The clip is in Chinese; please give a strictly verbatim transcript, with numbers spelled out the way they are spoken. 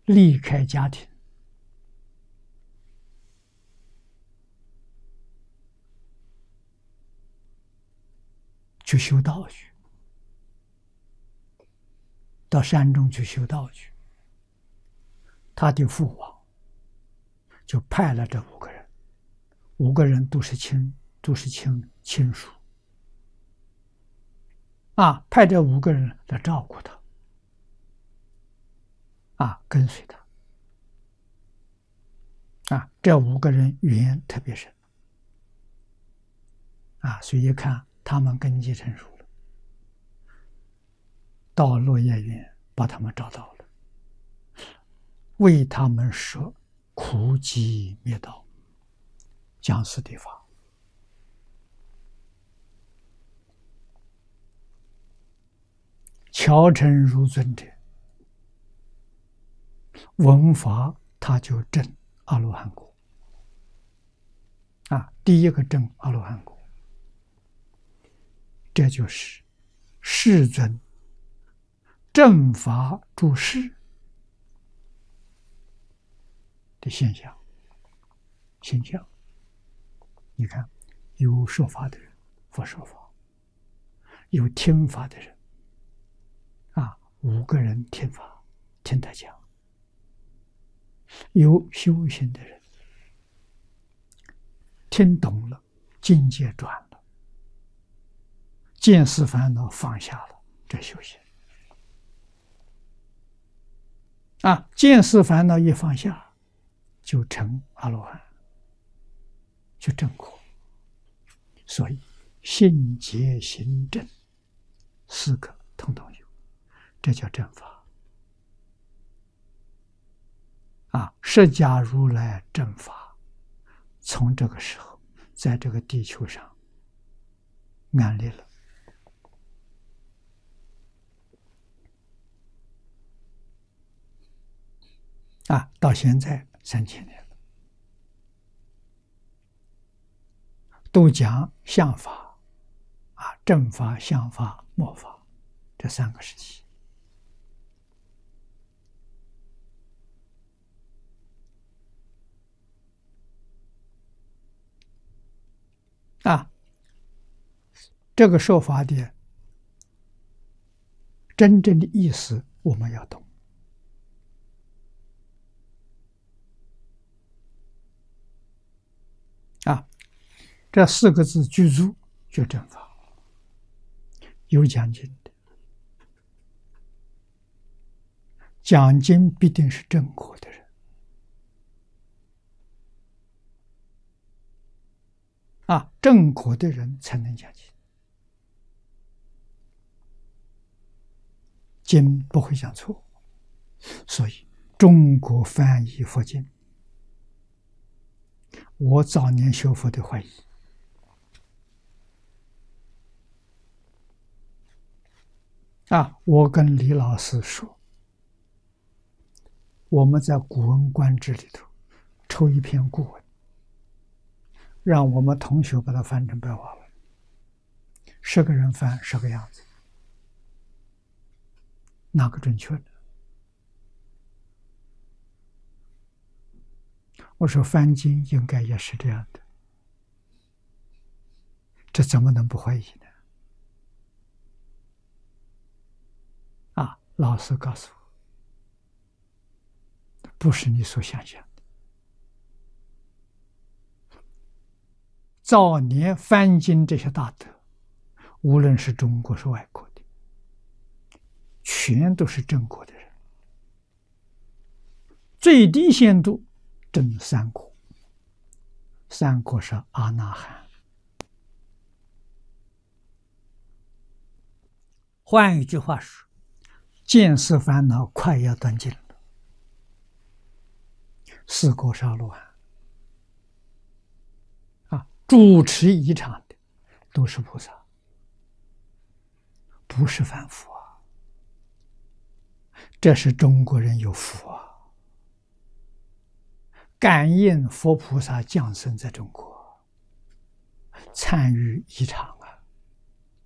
离开家庭，去修道去，到山中去修道去。他的父王就派了这五个人，五个人都是亲，都是亲亲属啊，派这五个人来照顾他，啊，跟随他。啊，这五个人缘特别深，啊，所以一看他们根基成熟了，到落叶园把他们找到了，为他们说苦集灭道，讲四谛法。乔成如尊者，闻法他就证阿罗汉果。啊，第一个证阿罗汉果，这就是世尊正法住世的现象。现象，你看，有说法的人，佛说法；有听法的人，啊，五个人听法，听他讲；有修行的人，听懂了，境界转了，见思烦恼放下了，这修行。啊，见思烦恼一放下，就成阿罗汉，就正果。所以信解行证四个统统有，这叫正法。啊，释迦如来正法，从这个时候在这个地球上安立了。啊，到现在三千年了，都讲相法，啊，正法、相法、末法这三个时期。啊，这个说法的真正的意思我们要懂。啊，这四个字具足就正法，有讲经的，讲经必定是正果的人。啊，正果的人才能讲经，经不会讲错。所以中国翻译佛经，我早年学佛的怀疑，啊，我跟李老师说，我们在《古文观止》里头抽一篇古文，让我们同学把它翻成白话文，十个人翻十个样子，哪个准确呢？我说翻经应该也是这样的，这怎么能不怀疑呢？啊，老师告诉我，不是你所想象的。早年翻经这些大德，无论是中国是外国的，全都是正果的人，最低限度证三果，三果是阿那含。换一句话说，见思烦恼快要断尽了，四果是阿罗汉。啊，主持仪场的都是菩萨，不是凡夫啊。这是中国人有福啊，感应佛菩萨降生在中国，参与仪场。